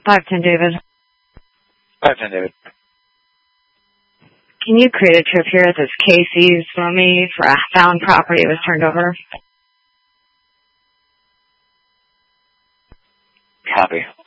510 David. 510 David. Can you create a trip here at this Casey's for me for a found property that was turned over? Copy.